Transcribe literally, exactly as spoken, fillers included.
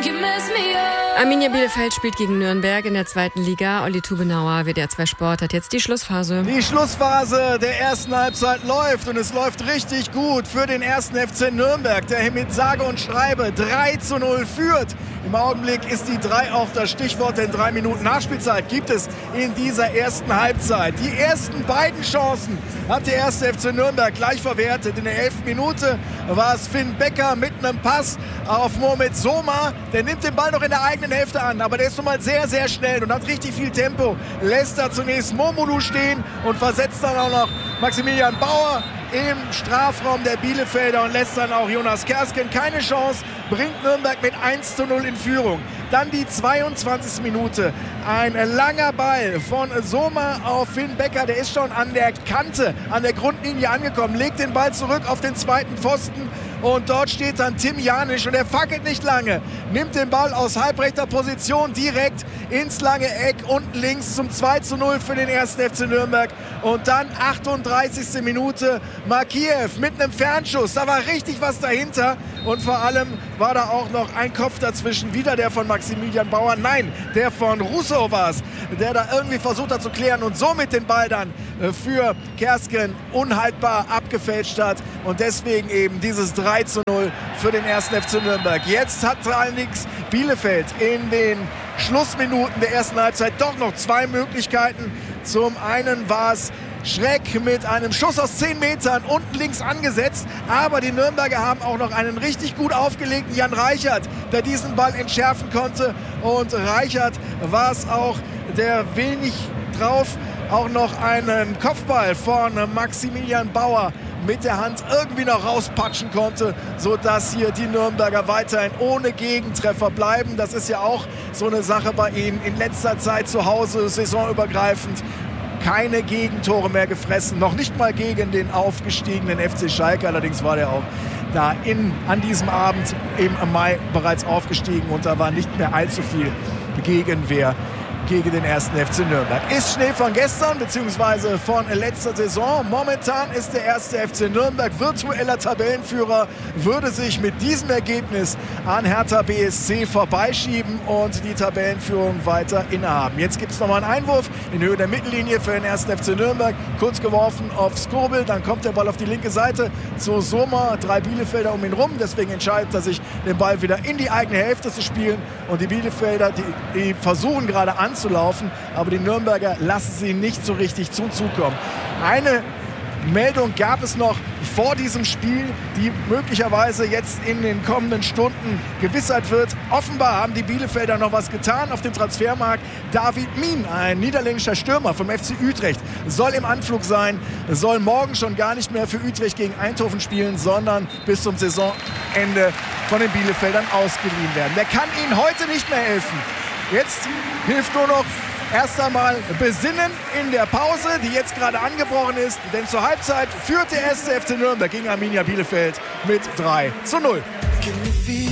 Arminia Bielefeld spielt gegen Nürnberg in der zweiten Liga. Olli Tubenauer, W D R zwei Sport, hat jetzt die Schlussphase. Die Schlussphase der ersten Halbzeit läuft und es läuft richtig gut für den ersten F C Nürnberg, der mit sage und schreibe drei zu null führt. Im Augenblick ist die drei auch das Stichwort, denn drei Minuten Nachspielzeit gibt es in dieser ersten Halbzeit. Die ersten beiden Chancen hat der erste F C Nürnberg gleich verwertet. In der elften Minute war es Finn Becker mit einem Pass auf Mohamed Soma. Der nimmt den Ball noch in der eigenen Hälfte an, aber der ist nun mal sehr, sehr schnell und hat richtig viel Tempo. Lässt da zunächst Momolu stehen und versetzt dann auch noch Maximilian Bauer im Strafraum der Bielefelder und lässt dann auch Jonas Kersken keine Chance, bringt Nürnberg mit eins zu null in Führung. Dann die zweiundzwanzigste Minute. Ein langer Ball von Soma auf Finn Becker. Der ist schon an der Kante, an der Grundlinie angekommen. Legt den Ball zurück auf den zweiten Pfosten. Und dort steht dann Tim Janisch und er fackelt nicht lange. Nimmt den Ball aus halbrechter Position direkt ins lange Eck unten links zum zwei zu null für den ersten F C Nürnberg. Und dann achtunddreißigste Minute. Makiev mit einem Fernschuss. Da war richtig was dahinter. Und vor allem war da auch noch ein Kopf dazwischen. Wieder der von Maximilian Bauer. Nein, der von Russo war es, der da irgendwie versucht hat zu klären und somit den Ball dann für Kersken unhaltbar abgefälscht hat. Und deswegen eben dieses drei zu null für den ersten F C Nürnberg. Jetzt hat allerdings Bielefeld in den Schlussminuten der ersten Halbzeit doch noch zwei Möglichkeiten. Zum einen war es Schreck mit einem Schuss aus zehn Metern unten links angesetzt. Aber die Nürnberger haben auch noch einen richtig gut aufgelegten Jan Reichert, der diesen Ball entschärfen konnte. Und Reichert war es auch, der wenig drauf auch noch einen Kopfball von Maximilian Bauer mit der Hand irgendwie noch rauspatschen konnte, sodass hier die Nürnberger weiterhin ohne Gegentreffer bleiben. Das ist ja auch so eine Sache bei ihnen in letzter Zeit zu Hause, saisonübergreifend. Keine Gegentore mehr gefressen, noch nicht mal gegen den aufgestiegenen F C Schalke. Allerdings war der auch da in, an diesem Abend im Mai bereits aufgestiegen und da war nicht mehr allzu viel Gegenwehr gegen den ersten F C Nürnberg. Ist Schnee von gestern bzw. von letzter Saison. Momentan ist der erste F C Nürnberg virtueller Tabellenführer, würde sich mit diesem Ergebnis an Hertha B S C vorbeischieben und die Tabellenführung weiter innehaben. Jetzt gibt es nochmal einen Einwurf in Höhe der Mittellinie für den ersten F C Nürnberg. Kurz geworfen auf Skobel, dann kommt der Ball auf die linke Seite zu Soma. Drei Bielefelder um ihn rum, deswegen entscheidet er sich, den Ball wieder in die eigene Hälfte zu spielen. Und die Bielefelder, die, die versuchen gerade an zu laufen, aber die Nürnberger lassen sie nicht so richtig zum Zug kommen. Eine Meldung gab es noch vor diesem Spiel, die möglicherweise jetzt in den kommenden Stunden gewissheit wird. Offenbar haben die Bielefelder noch was getan auf dem Transfermarkt. David Mien, ein niederländischer Stürmer vom F C Utrecht, soll im Anflug sein, soll morgen schon gar nicht mehr für Utrecht gegen Eindhoven spielen, sondern bis zum Saisonende von den Bielefeldern ausgeliehen werden. Der kann ihnen heute nicht mehr helfen. Jetzt hilft nur noch erst einmal besinnen in der Pause, die jetzt gerade angebrochen ist. Denn zur Halbzeit führt der erste F C Nürnberg gegen Arminia Bielefeld mit drei zu null.